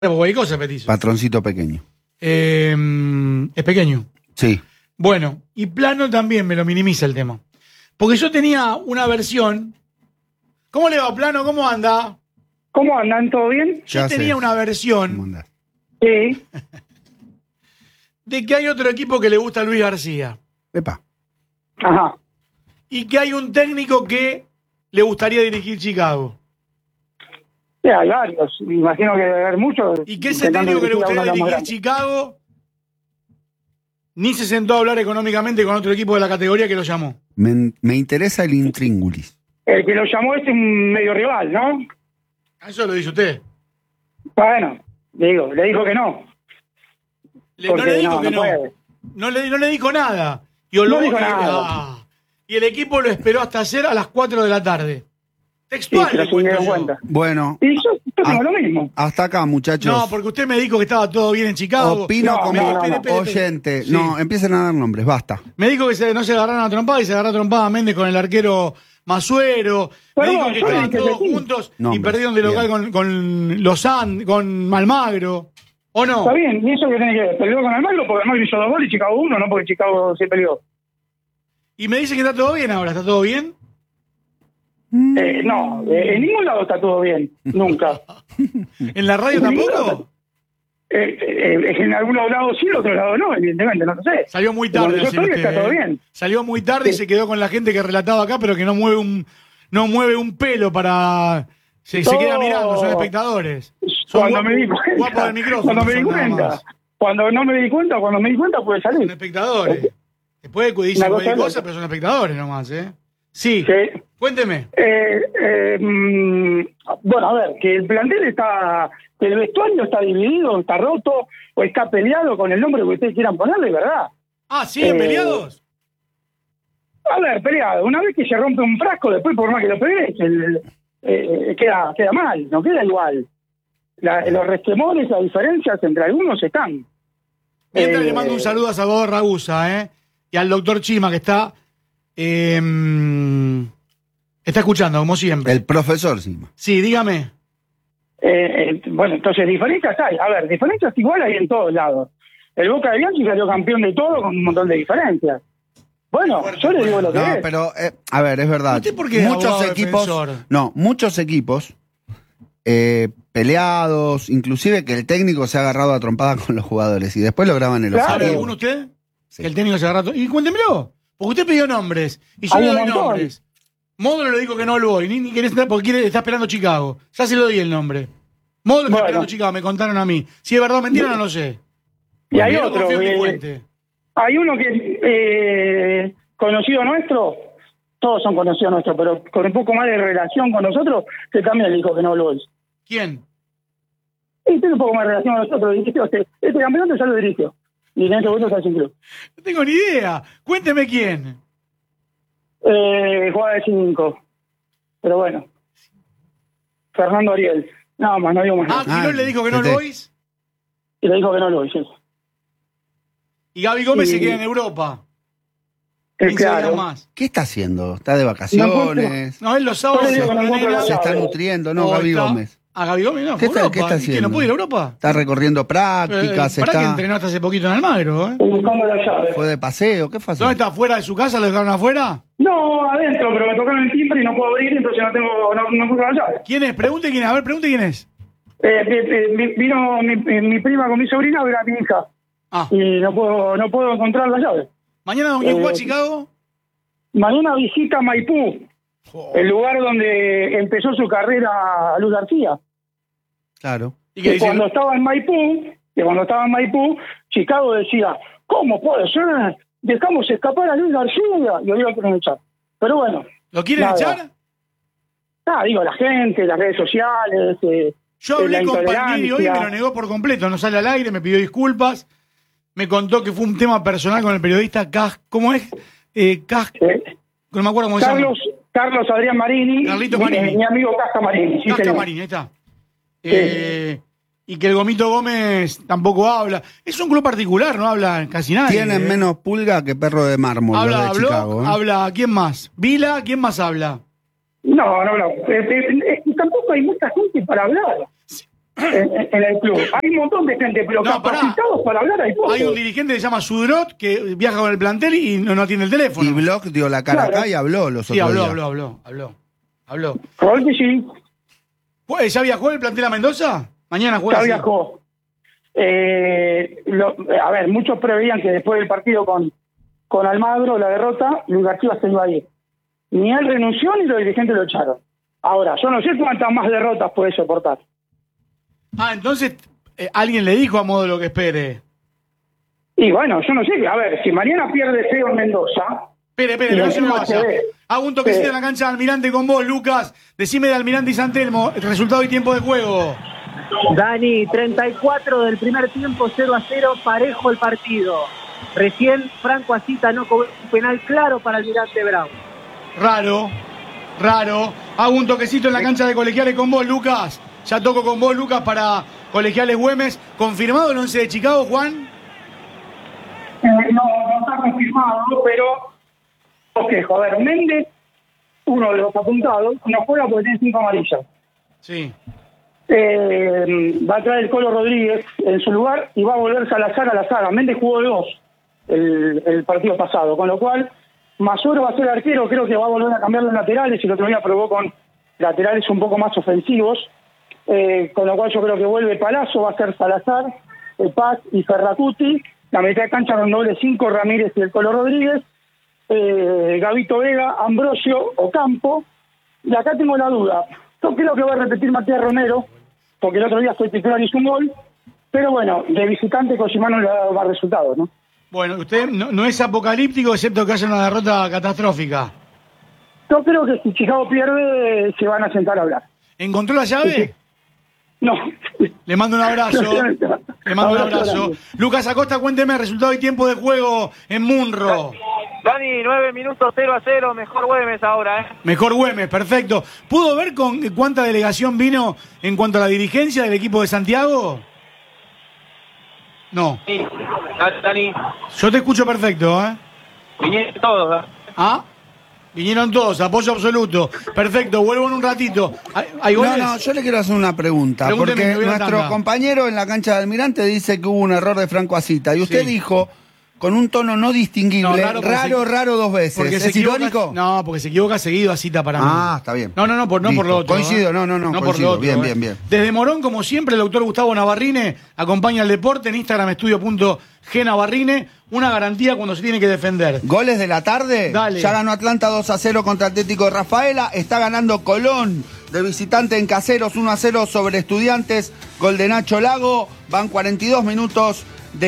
Cualquier cosa, petizo. Patroncito pequeño. Es pequeño. Sí. Bueno, y plano también me lo minimiza el tema. Porque yo tenía una versión. ¿Cómo le va, plano? ¿Cómo anda? ¿Cómo andan? ¿Todo bien? Yo Ya tenía sé. una ¿Cómo versión andás? Sí. de que hay otro equipo que le gusta a Luis García. Epa. Ajá. Y que hay un técnico que le gustaría dirigir Chicago. Sí, hay varios. Me imagino que debe haber muchos. Y que ese técnico que le gustaría dirigir Chicago ni se sentó a hablar económicamente con otro equipo de la categoría que lo llamó. Me interesa el intríngulis. El que lo llamó es un medio rival, ¿no? Eso lo dice usted. Bueno, le dijo que no. No le dijo que no. puede. No le dijo nada. Y No dijo nada. Y el equipo lo esperó hasta ayer a las 4 de la tarde. Sí, Textual, pero le se dieron cuento yo. cuenta. Bueno, Y yo tengo lo mismo. hasta acá, muchachos. No, porque usted me dijo que estaba todo bien en Chicago. Opino No, como no, no. oyente. Sí. No, empiecen a dar nombres, basta. Me dijo que no se agarraron a trompada y se agarró a trompada Méndez con el arquero Masuero. Me Pero dijo bueno, que yo le estaban dije todos que sí. juntos y Nombres, perdieron de local con Lozán, con Malmagro. ¿O no? Está bien, y eso que tiene que ver. Peleó con Almagro porque Almagro hizo 2 goles y Chicago 1, no porque Chicago se peleó. Y me dice que está todo bien ahora. ¿Está todo bien? No, en ningún lado está todo bien. Nunca. ¿En la radio En ningún tampoco? lado. En algunos lados sí, en otros lados no, evidentemente, no lo sé. Salió muy tarde. Donde yo decía estoy usted, está todo bien. Salió muy tarde y se quedó con la gente que relataba acá, pero que no mueve un pelo para... Se queda mirando, son espectadores. Son Cuando me di guapos del micrófono. cuando me di son nada cuenta, más. cuando no me di cuenta, cuando me di cuenta puede Son salir. espectadores. Después dicen Una cualquier cosa cosa, pero son espectadores nomás, ¿eh? Sí. Sí. Cuénteme. Bueno, a ver, que el plantel que el vestuario está dividido, está roto o está peleado con el nombre que ustedes quieran ponerle, ¿verdad? Ah, ¿siguen peleados? A ver, peleado. Una vez que se rompe un frasco, después por más que lo pegues, queda mal, no queda igual. Los resquemores, las diferencias entre algunos están. Mientras le mando un saludo a Salvador Ragusa, y al doctor Chima, que está escuchando, como siempre. El profesor, sí. Sí, dígame. Bueno, entonces diferencias hay. A ver, diferencias igual hay en todos lados. El Boca de Bianchi salió campeón de todo con un montón de diferencias. Bueno, yo le digo lo que No, es. pero, a ver, es verdad. ¿Usted por qué es abogado defensor? Muchos equipos peleados, inclusive que el técnico se ha agarrado a trompada con los jugadores y después lo graban en los Claro. ¿Sabe partidos. alguno usted? Sí. Que el técnico se agarra... Y cuéntemelo. Porque usted pidió nombres. Y yo Hay le un doy montón. nombres. Módulo le dijo que no lo voy. Ni querés entrar porque está esperando Chicago. Ya se lo di el nombre. Módulo está Bueno. esperando Chicago. Me contaron a mí. Si es verdad o mentira, no lo sé. Y hay Yo no otro. confío en mi fuente. Hay uno que conocido nuestro, todos son conocidos nuestros, pero con un poco más de relación con nosotros, que también dijo que no lo es. ¿Quién? Y tiene un poco más de relación con nosotros. Dirigió este campeonato ya lo dirigió. Y en este momento está sin club. No tengo ni idea. Cuénteme quién. Juega de 5. Pero bueno. Fernando Ariel. Nada más, no digo más Ah, nada. Quirón le dijo que no este. lo oís. Y le dijo que no lo hizo. Y Gaby Gómez Sí. se queda en Europa. 15 días Claro. más. ¿Qué está haciendo? ¿Está de vacaciones? No, él los sábados Yo le digo que no encuentro la ¿Se está llave. nutriendo? No, O Gaby está- Gómez. ¿A Gaby Gómez? No, ¿Qué fue está- Europa. qué está ¿Y qué, no haciendo? puede ir a Europa? Está recorriendo prácticas, ¿Para qué está, entrenó hasta hace poquito en Almagro? Estoy buscando la llave. fue de paseo, ¿qué pasó? ¿Dónde está? ¿Fuera de su casa? ¿Lo dejaron afuera? No, adentro, pero me tocaron el timbre y no puedo abrir, entonces no encuentro la llave. ¿Quién es? Pregunte quién es. A ver, pregunte quién es. Vino mi prima con mi sobrina a ver a mi hija Ah, y no puedo encontrar la llave. ¿mañana quién juega a Chicago? Mañana visita Maipú, el lugar donde empezó su carrera Luz García. Claro. ¿Y qué Que dice? cuando estaba en Maipú, Chicago decía, ¿cómo puede ser? Dejamos escapar a Luis García y hoy lo quieren echar. Pero bueno, ¿Lo quieren nada. echar? Digo, la gente, las redes sociales, Yo hablé la con Palmieri hoy y me intolerancia. lo negó por completo. No sale al aire, me pidió disculpas. Me contó que fue un tema personal con el periodista ¿cómo es? No me acuerdo cómo se llama. Carlos Adrián Marini, Carlito Marini. mi amigo Casca Marini. Sí, Casca señor. Marín, ahí está. Y que el Gomito Gómez tampoco habla. Es un club particular, no habla casi nadie. Tienen menos pulga que perro de mármol los de Habló, Chicago. ¿eh? habla, ¿quién más? Vila, ¿quién más habla? No. Tampoco hay mucha gente para hablar. en el club. Hay un montón de gente, pero No, capacitados para hablar hay pocos. Hay un dirigente que se llama Sudrot que viaja con el plantel y no atiende el teléfono. Y Bloch dio la cara Claro. acá y habló los Sí, otros habló. días. Probable que sí, Pues, ¿ya viajó el plantel a Mendoza? Mañana juega. ya sí. viajó. A ver, muchos preveían que después del partido con Almagro, la derrota, Luis García se iba a ir. Ni él renunció ni los dirigentes lo echaron. Ahora, yo no sé cuántas más derrotas puede soportar. Ah, entonces alguien le dijo a modo lo que espere. Y bueno, yo no sé, a ver, si mañana pierde feo en Mendoza... Espere, y no se me encima vaya. se ve. Hago un toquecito en la cancha de Almirante con vos, Lucas. Decime de Almirante y San Telmo, el resultado y tiempo de juego. Dani, 34 del primer tiempo, 0-0, parejo el partido. Recién Franco Asita no cobró un penal claro para Almirante Brown. Raro. Hago un toquecito en la cancha de Colegiales con vos, Lucas. Ya toco con vos, Lucas, para Colegiales Güemes. ¿Confirmado el 11 de Chicago, Juan? No está confirmado, pero... Ok, joder, Méndez, uno de los apuntados, no juega porque tiene 5 amarillas. Sí. Va a traer el Colo Rodríguez en su lugar y va a volver Salazar a la saga. Méndez jugó 2 el partido pasado, con lo cual Masuro va a ser arquero, creo que va a volver a cambiar los laterales y el otro día probó con laterales un poco más ofensivos, con lo cual yo creo que vuelve Palazzo, va a ser Salazar, Paz y Ferracuti, la mitad de cancha con doble 5, Ramírez y el Colo Rodríguez, Gavito Vega, Ambrosio, Ocampo, y acá tengo la duda. Yo creo que va a repetir Matías Romero, porque el otro día fue titular y hizo un gol, pero bueno, de visitante Cosimano le ha dado más resultados, ¿no? Bueno, usted no es apocalíptico, excepto que haya una derrota catastrófica. Yo creo que si Chicago pierde, se van a sentar a hablar. ¿Encontró la llave? No. Le mando un abrazo. Le mando un abrazo. grande. Lucas Acosta, cuénteme el resultado y tiempo de juego en Munro. Dani, 9 minutos, 0-0, mejor Güemes ahora, Mejor Güemes, perfecto. ¿Pudo ver con cuánta delegación vino en cuanto a la dirigencia del equipo de Santiago? No. Sí. Dani, Yo te escucho perfecto, ¿eh? vinieron todos, ¿Ah? Vinieron todos, apoyo absoluto. Perfecto, vuelvo en un ratito. ¿Hay goles? No, yo le quiero hacer una pregunta, Pregúnteme, porque que voy a la nuestro tanda. compañero en la cancha de Almirante dice que hubo un error de Franco Asita, y usted Sí. dijo, con un tono no distinguible, No, raro porque raro dos veces. Porque ¿Es se equivoca, irónico? No, porque se equivoca seguido a Cita para mí. Ah, está bien. No, no por Listo. lo otro. Coincido, ¿eh? no, por coincido. lo otro. Bien. Desde Morón, como siempre, el doctor Gustavo Navarrine acompaña al deporte en Instagram estudio.gnavarrine. Una garantía cuando se tiene que defender. Goles de la tarde. Dale. Ya ganó Atlanta 2-0 contra Atlético de Rafaela. Está ganando Colón de visitante en Caseros 1-0 sobre Estudiantes. Gol de Nacho Lago. Van 42 minutos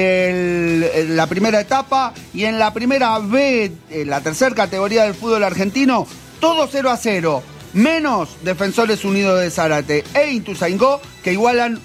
de la primera etapa. Y en la primera B, en la tercera categoría del fútbol argentino, todo 0-0. Menos Defensores Unidos de Zárate e Ituzaingó, que igualan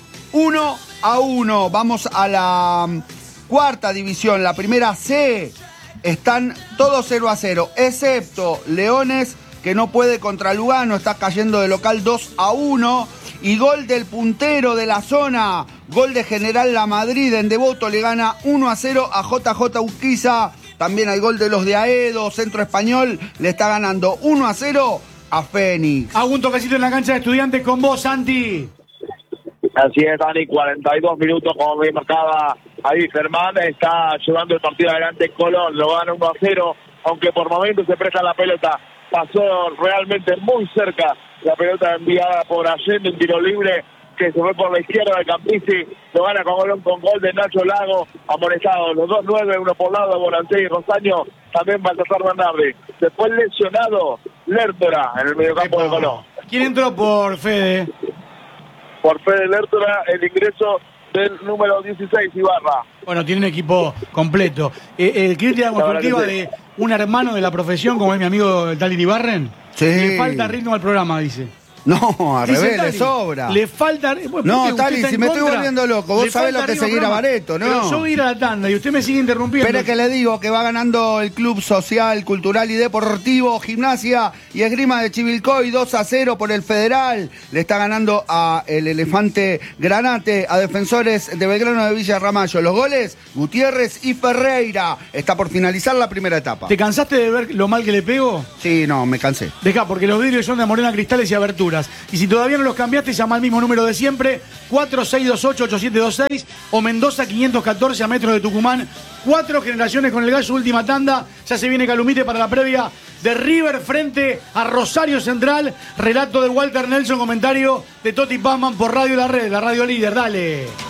1-1. Vamos a la cuarta división, la primera C. Están todos 0-0, excepto Leones, que no puede contra Lugano, está cayendo de local 2-1. Y gol del puntero de la zona, gol de General La Madrid en Devoto, le gana 1-0 a JJ Urquiza. También hay gol de los de Aedo, Centro Español, le está ganando 1-0 a Fénix. Hago un toquecito en la cancha de Estudiantes con vos, Santi. Así es, Dani, 42 minutos, como me marcaba ahí Germán, está llevando el partido adelante Colón, lo gana 1-0, aunque por momentos se presta la pelota, pasó realmente muy cerca la pelota enviada por Allende, un tiro libre que se fue por la izquierda de Campici, lo gana con gol de Nacho Lago, amonestado, los 2-9, uno por lado, Volante y Rosaño, también Baltasar Bernardi. Después lesionado Lertora en el mediocampo de Colón. ¿Quién entró por Fede? Por Fede Lertora, el ingreso del número 16, Ibarra. Bueno, tiene un equipo completo. Crítica constructiva de un hermano de la profesión, como es mi amigo Tali Ibarren. Sí. Le falta ritmo al programa, dice. No, al Dice revés, le Tali, sobra. Le falta. No, Tali, si me estoy volviendo loco, vos sabés lo que es seguir a Bareto, ¿no? Pero yo voy a ir a la tanda y usted me sigue interrumpiendo. Espere que le digo que va ganando el Club Social, Cultural y Deportivo, Gimnasia y Esgrima de Chivilcoy 2-0 por el Federal. Le está ganando a el Elefante Granate, a Defensores de Belgrano de Villa Ramallo. Los goles, Gutiérrez y Ferreira. Está por finalizar la primera etapa. ¿Te cansaste de ver lo mal que le pego? Sí, no, me cansé. Deja, porque los vidrios son de Morena Cristales y Abertura. facturas. Y si todavía no los cambiaste, llama al mismo número de siempre, 4628-8726 o Mendoza 514 a metros de Tucumán. 4 generaciones con el gallo, última tanda. Ya se viene Calumite para la previa de River frente a Rosario Central. Relato de Walter Nelson, comentario de Toti Pazman por Radio La Red, la radio líder. Dale.